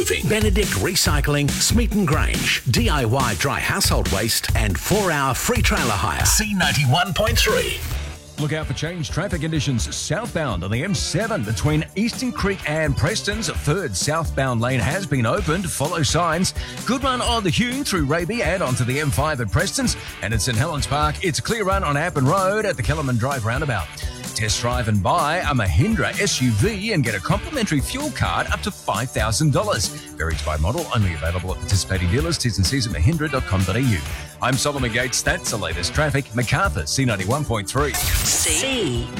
Roofing, Benedict Recycling, Smeaton Grange, DIY Dry Household Waste, and 4-hour free trailer hire. C91.3. Look out for changed traffic conditions southbound on the M7 between Eastern Creek and Preston's. A third southbound lane has been opened. Follow signs. Good run on the Hume through Raby and onto the M5 at Preston's. And at St Helens Park, it's a clear run on Appen Road at the Kellerman Drive roundabout. Test drive and buy a Mahindra SUV and get a complimentary fuel card up to $5,000. Varies by model, only available at participating dealers. T's and C's at mahindra.com.au. I'm Solomon Gates. That's the latest traffic. MacArthur, C91.3. C.